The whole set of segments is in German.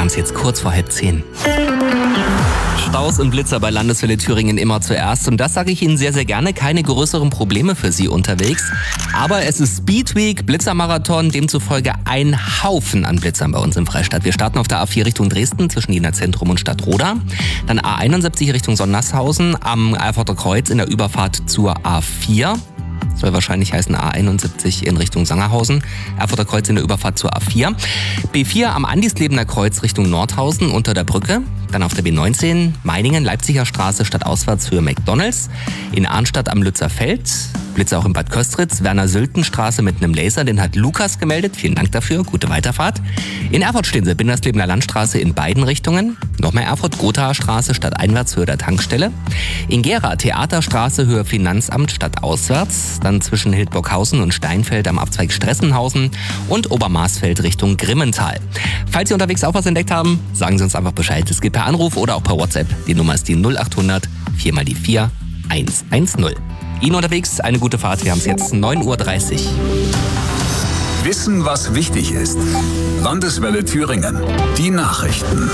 haben es jetzt kurz vor 9:30. Staus und Blitzer bei Landeswelle Thüringen immer zuerst. Und das sage ich Ihnen sehr, sehr gerne. Keine größeren Probleme für Sie unterwegs. Aber es ist Speedweek, Blitzermarathon, demzufolge ein Haufen an Blitzern bei uns im Freistaat. Wir starten auf der A4 Richtung Dresden zwischen Jena Zentrum und Stadtroda. Dann A71 Richtung Sonnashausen am Erfurter Kreuz in der Überfahrt zur A4. Soll wahrscheinlich heißen A71 in Richtung Sangerhausen. Erfurter Kreuz in der Überfahrt zur A4. B4 am Andislebener Kreuz Richtung Nordhausen unter der Brücke. Dann auf der B19 Meiningen, Leipziger Straße stadtauswärts für McDonalds. In Arnstadt am Lützer Feld. Blitzer auch in Bad Köstritz. Werner-Sülten-Straße mit einem Laser, den hat Lukas gemeldet. Vielen Dank dafür, gute Weiterfahrt. In Erfurt stehen sie, Binderslebener Landstraße in beiden Richtungen. Noch mehr Erfurt, Gothaer Straße stadteinwärts Höhe der Tankstelle. In Gera Theaterstraße Höhe Finanzamt stadtauswärts. Dann zwischen Hildburghausen und Steinfeld am Abzweig Stressenhausen und Obermarsfeld Richtung Grimmental. Falls Sie unterwegs auch was entdeckt haben, sagen Sie uns einfach Bescheid. Es geht per Anruf oder auch per WhatsApp. Die Nummer ist die 0800 4 mal die 4 110. Ihnen unterwegs eine gute Fahrt. Wir haben es jetzt 9:30 Uhr. Wissen, was wichtig ist. Landeswelle Thüringen. Die Nachrichten.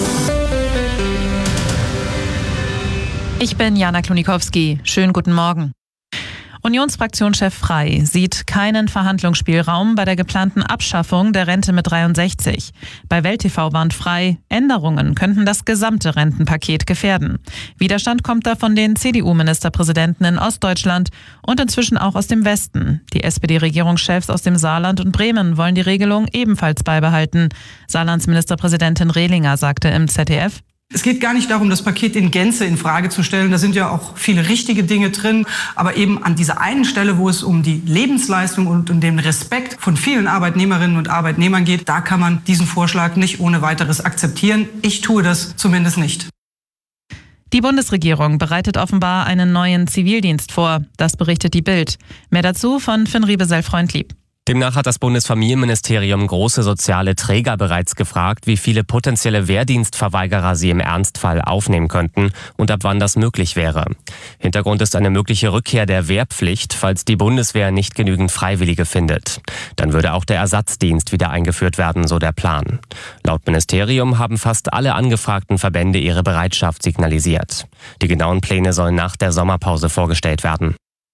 Ich bin Jana Klonikowski. Schönen guten Morgen. Unionsfraktionschef Frey sieht keinen Verhandlungsspielraum bei der geplanten Abschaffung der Rente mit 63. Bei Welt TV warnt Frey, Änderungen könnten das gesamte Rentenpaket gefährden. Widerstand kommt da von den CDU-Ministerpräsidenten in Ostdeutschland und inzwischen auch aus dem Westen. Die SPD-Regierungschefs aus dem Saarland und Bremen wollen die Regelung ebenfalls beibehalten. Saarlands Ministerpräsidentin Rehlinger sagte im ZDF: Es geht gar nicht darum, das Paket in Gänze in Frage zu stellen. Da sind ja auch viele richtige Dinge drin. Aber eben an dieser einen Stelle, wo es um die Lebensleistung und um den Respekt von vielen Arbeitnehmerinnen und Arbeitnehmern geht, da kann man diesen Vorschlag nicht ohne weiteres akzeptieren. Ich tue das zumindest nicht. Die Bundesregierung bereitet offenbar einen neuen Zivildienst vor. Das berichtet die Bild. Mehr dazu von Finn Riebesell-Freundlieb. Demnach hat das Bundesfamilienministerium große soziale Träger bereits gefragt, wie viele potenzielle Wehrdienstverweigerer sie im Ernstfall aufnehmen könnten und ab wann das möglich wäre. Hintergrund ist eine mögliche Rückkehr der Wehrpflicht, falls die Bundeswehr nicht genügend Freiwillige findet. Dann würde auch der Ersatzdienst wieder eingeführt werden, so der Plan. Laut Ministerium haben fast alle angefragten Verbände ihre Bereitschaft signalisiert. Die genauen Pläne sollen nach der Sommerpause vorgestellt werden.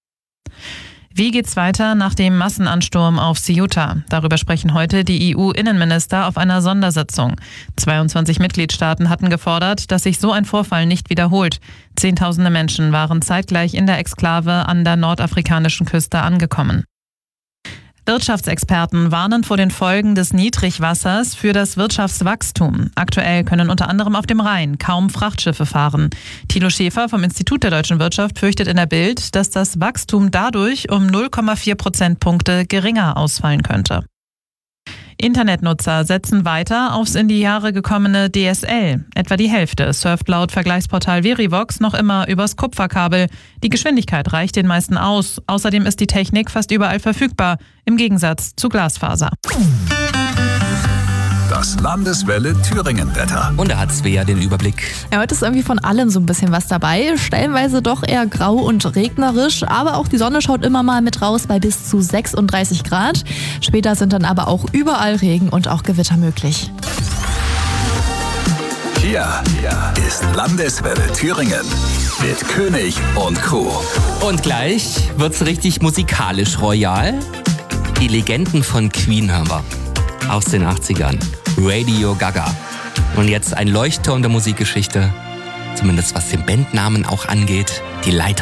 Wie geht's weiter nach dem Massenansturm auf Ceuta? Darüber sprechen heute die EU-Innenminister auf einer Sondersitzung. 22 Mitgliedstaaten hatten gefordert, dass sich so ein Vorfall nicht wiederholt. Zehntausende Menschen waren zeitgleich in der Exklave an der nordafrikanischen Küste angekommen. Wirtschaftsexperten warnen vor den Folgen des Niedrigwassers für das Wirtschaftswachstum. Aktuell können unter anderem auf dem Rhein kaum Frachtschiffe fahren. Thilo Schäfer vom Institut der deutschen Wirtschaft fürchtet in der Bild, dass das Wachstum dadurch um 0,4 Prozentpunkte geringer ausfallen könnte. Internetnutzer setzen weiter aufs in die Jahre gekommene DSL. Etwa die Hälfte surft laut Vergleichsportal Verivox noch immer übers Kupferkabel. Die Geschwindigkeit reicht den meisten aus. Außerdem ist die Technik fast überall verfügbar, im Gegensatz zu Glasfaser. Das Landeswelle Thüringen-Wetter. Und da hat Svea den Überblick. Ja, heute ist irgendwie von allem so ein bisschen was dabei. Stellenweise doch eher grau und regnerisch, aber auch die Sonne schaut immer mal mit raus bei bis zu 36 Grad. Später sind dann aber auch überall Regen und auch Gewitter möglich. Hier ist Landeswelle Thüringen mit König und Co. Und gleich wird's richtig musikalisch royal. Die Legenden von Queen hören wir. Aus den 80ern. Radio Gaga. Und jetzt ein Leuchtturm der Musikgeschichte. Zumindest was den Bandnamen auch angeht. Die Leiter.